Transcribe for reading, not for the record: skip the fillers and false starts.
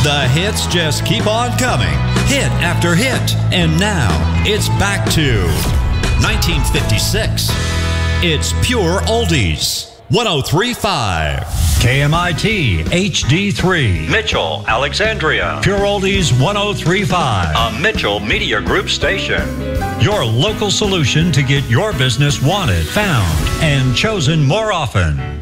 The hits just keep on coming, hit after hit. And now, it's back to 1956. It's Pure Oldies. 103.5. KMIT HD3. Mitchell, Alexandria. Pure Oldies 103.5. A Mitchell Media Group station. Your local solution to get your business wanted, found, and chosen more often.